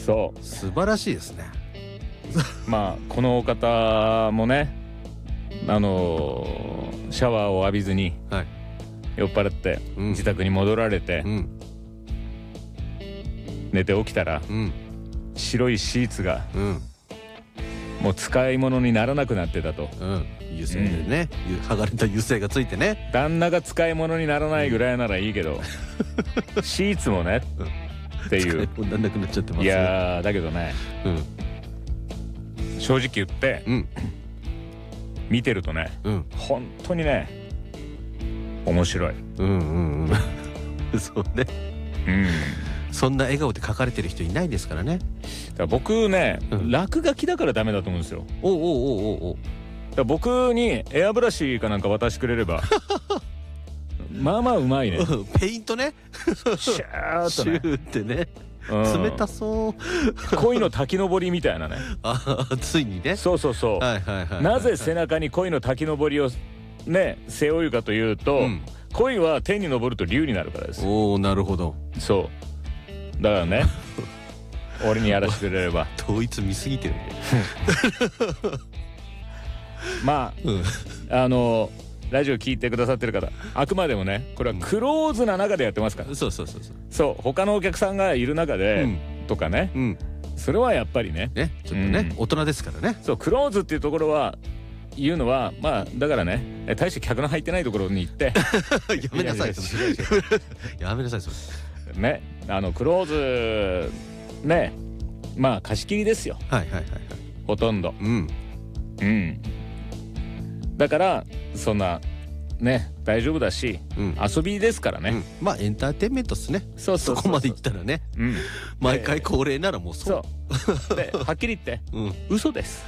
そう素晴らしいですね。 まあこのお方もねシャワーを浴びずにはい、 酔っ払ってうん自宅に戻られて、 うん、 寝て起きたらうん、 白いシーツがうん、 もう使い物にならなくなってたと。 うん、油性でね、剥がれた油性がついてね。 旦那が使い物にならないぐらいならいいけど、シーツもねっていう。 使い物にならなくなっちゃってますいね。 やーだけどね、正直言ってうん、 見てるとね、 うん、 本当にね面白い。 うん、うん、うん。そうね。 うんそんな笑顔で描かれてる人いないですからね。 だから僕ね、 うん落書きだからダメだと思うんですよ。 おうおうおうおうおう。 だから僕にエアブラシかなんか渡してくれればまあまあうまいね。 ペイントね。 シャーっシとね、 ューってね。 うん冷たそう。 恋の滝登りみたいなね。 あ、ついにね。 そうそうそう、 はいはいはい。 なぜ背中に恋の滝登りをね背負うかというと、 うん恋は天に昇ると竜になるからです。 おお、なるほど。 そうだからね俺にやらせてくれれば統一見すぎてるね。 まうんあラジオ聞いてくださってる方、あくまでもねこれはクローズな中でやってますから、 そうそうそうそう。 そう他のお客さんがいる中で、とかね、 うん。 それはやっぱりね、 ね、ちょっとね、 うん大人ですからね。 そうクローズっていうところは言うのはまあだからね大して客の入ってないところに行ってやめなさい。 ややめなさいそれ。 ねクローズねまあ貸し切りですよはいはいはいはい。 ほとんど。 うん。 うんだからそんなね大丈夫だし、 うん遊びですからね、 うん、まあエンターテインメントっすね。 そうそうそうそうそこまでいったらね、 うん毎回恒例ならもうそう。 そうではっきり言ってうん。 嘘です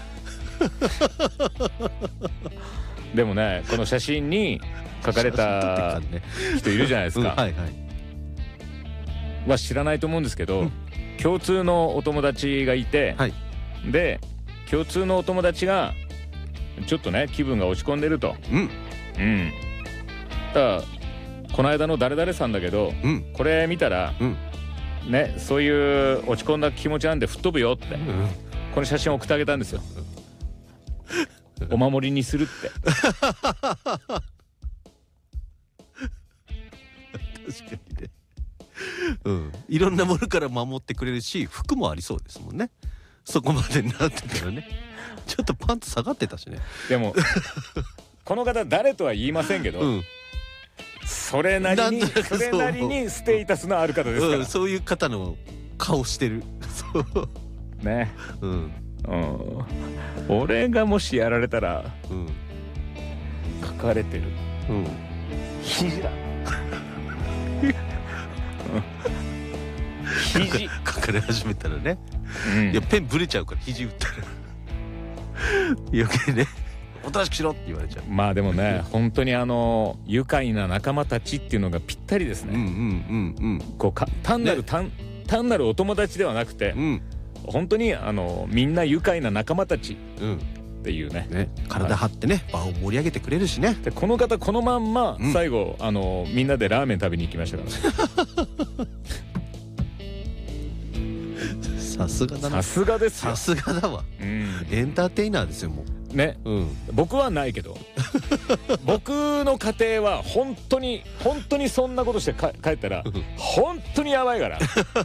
でもねこの写真に書かれた写真撮ってっからね。 人いるじゃないですうん、 か、 はいはい。 は知らないと思うんですけど、 うん共通のお友達がいて、 はいで共通のお友達がちょっとね気分が落ち込んでると。 うんうんだからこの間の誰々さんだけどうんこれ見たらうんねそういう落ち込んだ気持ちなんで吹っ飛ぶよってうん。 この写真を送ってあげたんですよ。お守りにするって。 確かにね。うん。いろんなものから守ってくれるし、服もありそうですもんね。そこまでになってたらね。ちょっとパンツ下がってたしね。 でもこの方誰とは言いませんけど、 うん。 それなりになんとなくそうそれなりにステータスのある方ですから、 うん、そういう方の顔してる。そう。 ね、 うん俺がもしやられたらうん書かれてるうん。 肘だ肘、 書かれ始めたらね。 うんいやペンブレちゃうから肘打ったら余計ねおとなしくしろって言われちゃう。 まあでもね本当に愉快な仲間たちっていうのがぴったりですうんうんね、 うんこう単なる、 ね単なるお友達ではなくて、 うん本当にみんな愉快な仲間たちうんっていうね。 ね、体張ってね、場を盛り上げてくれるしね。 でこの方このまんまうん最後、みんなでラーメン食べに行きましたからね。 さすがだな。 さすがですよさ。すがだわ。 うんエンターテイナーですよもねう。うん。 僕はないけど僕の家庭は本当にそんなことして帰ったら本当にやばいから。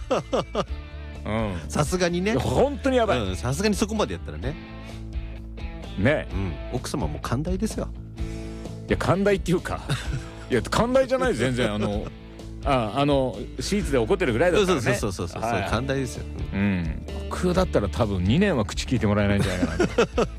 うんさすがにね。 本当にやばい、 うん、さすがにそこまでやったらね。 ねうん。奥様も寛大ですよ。 いや寛大っていうかいや寛大じゃない全然シーツで怒ってるぐらいだったらね。 そう、 はい寛大ですよ。 うん僕だったら多分2年は口聞いてもらえないんじゃないかなと